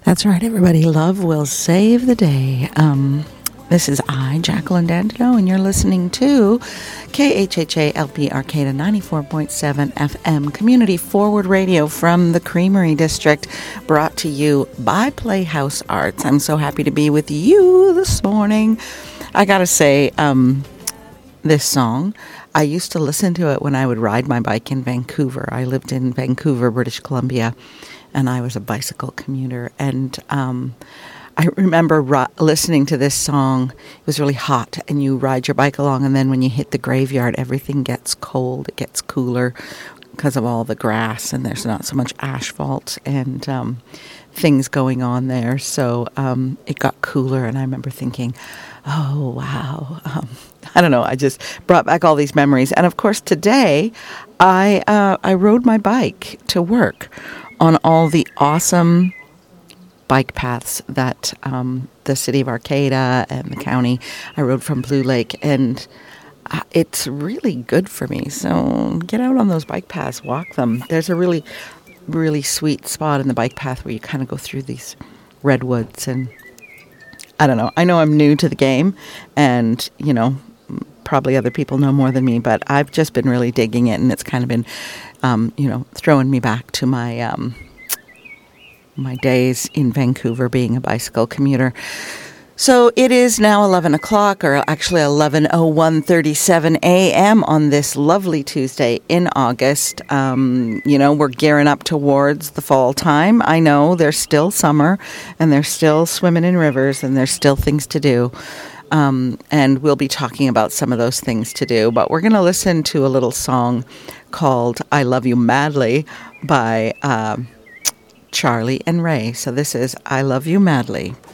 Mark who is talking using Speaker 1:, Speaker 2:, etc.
Speaker 1: That's right, everybody. Love will save the day. This is I, Jacqueline Dandino, and you're listening to KHHA LP Arcata 94.7 FM Community Forward Radio from the Creamery District, brought to you by Playhouse Arts. I'm so happy to be with you this morning. I gotta say, this song, I used to listen to it when I would ride my bike in Vancouver. I lived in Vancouver, British Columbia, and I was a bicycle commuter. And I remember listening to this song. It was really hot, and you ride your bike along, and then when you hit the graveyard, everything gets cold. It gets cooler because of all the grass, and there's not so much asphalt and things going on there. So it got cooler, and I remember thinking, oh, wow. I don't know. I just brought back all these memories. And, of course, today I rode my bike to work on all the awesome bike paths that the city of Arcata and the county, I rode from Blue Lake, and it's really good for me. So get out on those bike paths, walk them. There's a really, really sweet spot in the bike path where you kind of go through these redwoods, and I don't know. I know I'm new to the game, and, you know, probably other people know more than me, but I've just been really digging it, and it's kind of been, throwing me back to my my days in Vancouver being a bicycle commuter. So it is now 11 o'clock, or actually 11:37 a.m. on this lovely Tuesday in August. We're gearing up towards the fall time. I know there's still summer, and there's still swimming in rivers, and there's still things to do. And we'll be talking about some of those things to do. But we're going to listen to a little song called I Love You Madly by Charlie and Ray. So this is I Love You Madly.